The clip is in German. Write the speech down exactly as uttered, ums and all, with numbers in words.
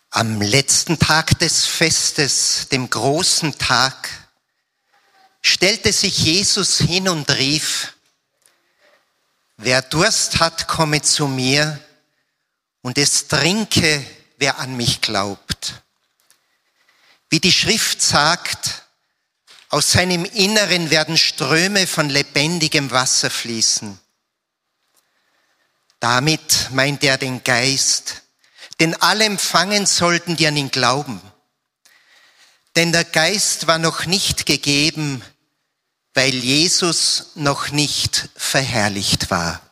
Am letzten Tag des Festes, dem großen Tag, stellte sich Jesus hin und rief: Wer Durst hat, komme zu mir, und es trinke, wer an mich glaubt. Wie die Schrift sagt, aus seinem Inneren werden Ströme von lebendigem Wasser fließen. Damit meint er den Geist, den alle empfangen sollten, die an ihn glauben. Denn der Geist war noch nicht gegeben, weil Jesus noch nicht verherrlicht war.